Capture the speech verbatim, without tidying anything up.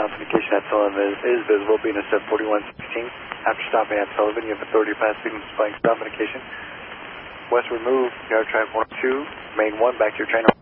stop indication at Sullivan is, is visible, being a seven forty-one sixteen. After stopping at Sullivan, you have authority to pass signal displaying stop indication. Westward move, yard track one two, main one, back to your train.